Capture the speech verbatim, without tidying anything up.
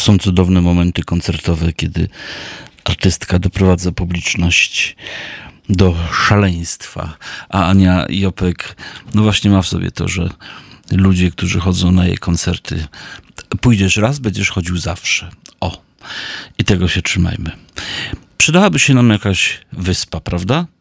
są cudowne momenty koncertowe, kiedy artystka doprowadza publiczność do szaleństwa, a Ania Jopek no właśnie ma w sobie to, że ludzie, którzy chodzą na jej koncerty, pójdziesz raz, będziesz chodził zawsze. O, i tego się trzymajmy. Przydałaby się nam jakaś wyspa, prawda?